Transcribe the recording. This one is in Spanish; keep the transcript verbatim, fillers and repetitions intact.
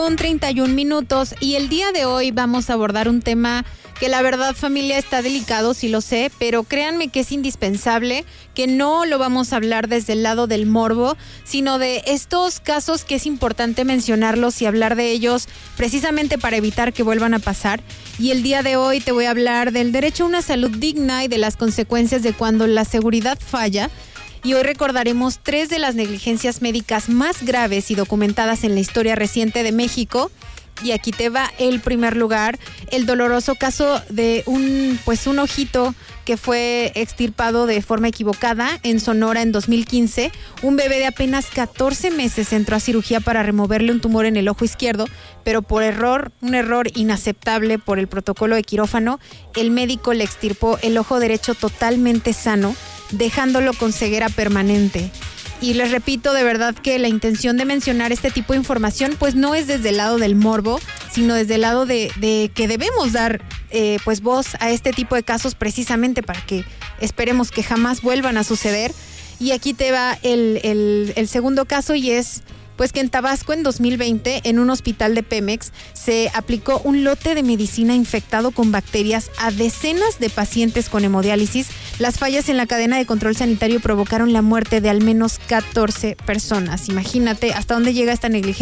Con treinta y un minutos y el día de hoy vamos a abordar un tema que la verdad, familia, está delicado, sí lo sé, pero créanme que es indispensable, que no lo vamos a hablar desde el lado del morbo, sino de estos casos que es importante mencionarlos y hablar de ellos precisamente para evitar que vuelvan a pasar. Y el día de hoy te voy a hablar del derecho a una salud digna y de las consecuencias de cuando la seguridad falla. Y hoy recordaremos tres de las negligencias médicas más graves y documentadas en la historia reciente de México. Y aquí te va el primer lugar, el doloroso caso de un, pues un ojito que fue extirpado de forma equivocada en Sonora en dos mil quince. Un bebé de apenas catorce meses entró a cirugía para removerle un tumor en el ojo izquierdo, pero por error, un error inaceptable por el protocolo de quirófano, el médico le extirpó el ojo derecho totalmente sano, dejándolo con ceguera permanente. Y les repito, de verdad que la intención de mencionar este tipo de información pues no es desde el lado del morbo, sino desde el lado de, de que debemos dar eh, pues voz a este tipo de casos precisamente para que esperemos que jamás vuelvan a suceder. Y aquí te va el, el, el segundo caso, y es pues que en Tabasco en dos mil veinte en un hospital de Pemex se aplicó un lote de medicina infectado con bacterias a decenas de pacientes con hemodiálisis. Las fallas en la cadena de control sanitario provocaron la muerte de al menos catorce personas. Imagínate hasta dónde llega esta negligencia.